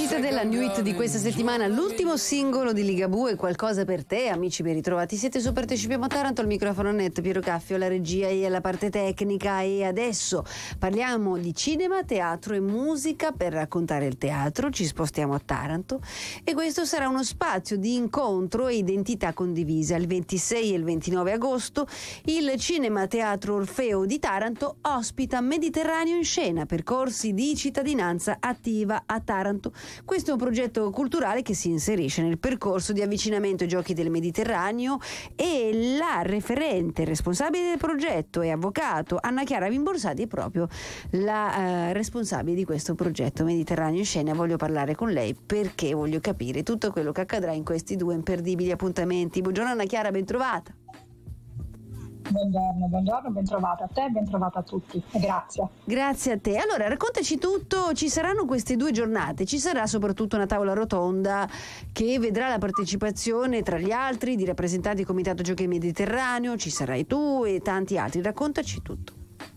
Uscita della new hit di questa settimana, l'ultimo singolo di Ligabue, Qualcosa per te. Amici, ben ritrovati. Siete su Partecipiamo a Taranto, al microfono Net, Piero Caffio, alla regia e alla parte tecnica. E adesso parliamo di cinema, teatro e musica. Per raccontare il teatro ci spostiamo a Taranto e questo sarà uno spazio di incontro e identità condivisa. Il 26 e il 29 agosto il Cinema Teatro Orfeo di Taranto ospita Mediterraneo in scena, percorsi di cittadinanza attiva a Taranto. Questo è un progetto culturale che si inserisce nel percorso di avvicinamento ai Giochi del Mediterraneo e la referente responsabile del progetto e avvocato Anna Chiara Vimborsati è proprio la responsabile di questo progetto Mediterraneo in scena. Voglio parlare con lei perché voglio capire tutto quello che accadrà in questi due imperdibili appuntamenti. Buongiorno Anna Chiara, ben trovata. Buongiorno, ben trovata a te, ben trovata a tutti e grazie. Grazie a te. Allora, raccontaci tutto. Ci saranno queste due giornate, ci sarà soprattutto una tavola rotonda che vedrà la partecipazione tra gli altri di rappresentanti del Comitato Giochi Mediterraneo, ci sarai tu e tanti altri. Raccontaci tutto.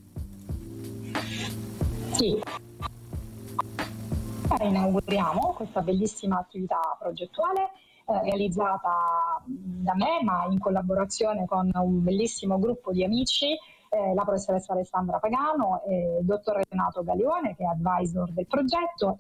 Sì. Inauguriamo questa bellissima attività progettuale realizzata da me, ma in collaborazione con un bellissimo gruppo di amici, la professoressa Alessandra Pagano, il dottor Renato Galeone, che è advisor del progetto,